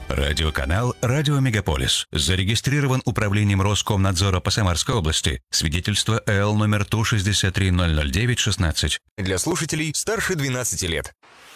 Радиоканал «Радио Мегаполис» зарегистрирован Управлением Роскомнадзора по Самарской области. Свидетельство ЭЛ номер Ту-63-009-16. Для слушателей старше 12 лет.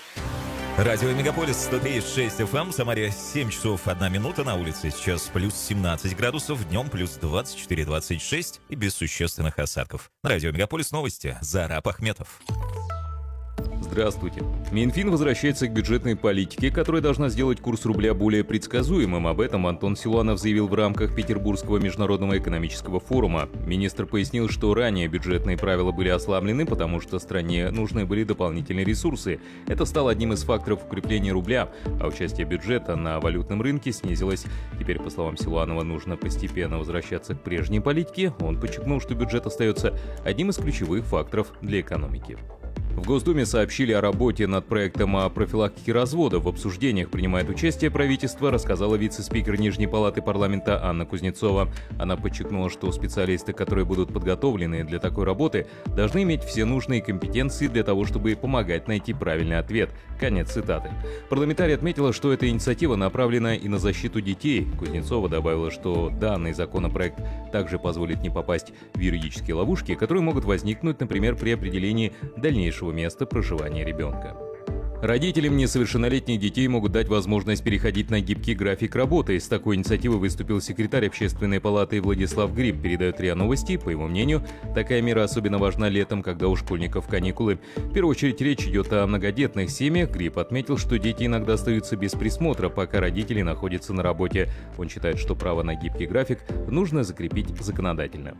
Радио Мегаполис 103.6 FM, Самаре 7 часов 1 минута, на улице сейчас плюс 17 градусов, днем плюс 24-26 и без существенных осадков. На Радио Мегаполис новости. Зараб Ахметов. Здравствуйте. Минфин возвращается к бюджетной политике, которая должна сделать курс рубля более предсказуемым. Об этом Антон Силуанов заявил в рамках Петербургского международного экономического форума. Министр пояснил, что ранее бюджетные правила были ослаблены, потому что стране нужны были дополнительные ресурсы. Это стало одним из факторов укрепления рубля, а участие бюджета на валютном рынке снизилось. Теперь, по словам Силуанова, нужно постепенно возвращаться к прежней политике. Он подчеркнул, что бюджет остается одним из ключевых факторов для экономики. В Госдуме сообщили о работе над проектом о профилактике развода. В обсуждениях принимает участие правительство, рассказала вице-спикер Нижней палаты парламента Анна Кузнецова. Она подчеркнула, что специалисты, которые будут подготовлены для такой работы, должны иметь все нужные компетенции для того, чтобы помогать найти правильный ответ. Конец цитаты. Парламентарий отметила, что эта инициатива направлена и на защиту детей. Кузнецова добавила, что данный законопроект также позволит не попасть в юридические ловушки, которые могут возникнуть, например, при определении дальнейшего места проживания ребенка. Родителям несовершеннолетних детей могут дать возможность переходить на гибкий график работы. С такой инициативой выступил секретарь Общественной палаты Владислав Гриб, передает РИА Новости. По его мнению, такая мера особенно важна летом, когда у школьников каникулы. В первую очередь речь идет о многодетных семьях. Гриб отметил, что дети иногда остаются без присмотра, пока родители находятся на работе. Он считает, что право на гибкий график нужно закрепить законодательно.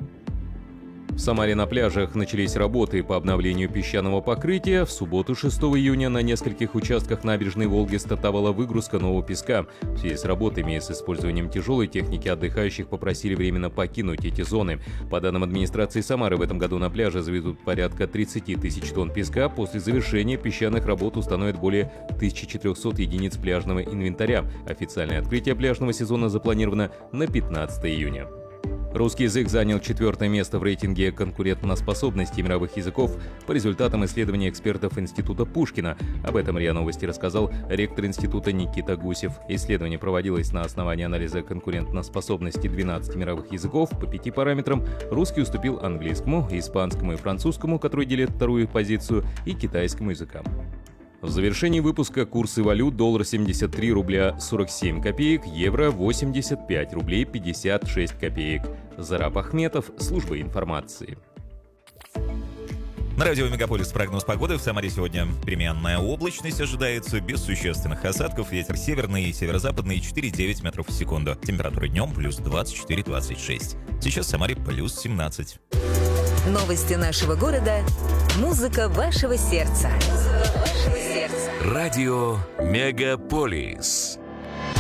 В Самаре на пляжах начались работы по обновлению песчаного покрытия. В субботу, 6 июня, на нескольких участках набережной Волги стартовала выгрузка нового песка. В связи с работами и с использованием тяжелой техники отдыхающих попросили временно покинуть эти зоны. По данным администрации Самары, в этом году на пляже завезут порядка 30 тысяч тонн песка. После завершения песчаных работ установят более 1400 единиц пляжного инвентаря. Официальное открытие пляжного сезона запланировано на 15 июня. Русский язык занял 4-е место в рейтинге конкурентоспособности мировых языков по результатам исследования экспертов Института Пушкина. Об этом РИА Новости рассказал ректор института Никита Гусев. Исследование проводилось на основании анализа конкурентоспособности 12 мировых языков. По 5 параметрам русский уступил английскому, испанскому и французскому, которые делят вторую позицию, и китайскому языкам. В завершении выпуска курсы валют: доллар 73 рубля 47 копеек, евро 85 рублей 56 копеек. Зараб Ахметов, служба информации. На радио Мегаполис прогноз погоды. В Самаре сегодня переменная облачность ожидается, без существенных осадков. Ветер северный и северо-западный 4,9 метров в секунду. Температура днем плюс 24-26. Сейчас в Самаре плюс 17. Новости нашего города. Музыка вашего сердца. Радио Мегаполис.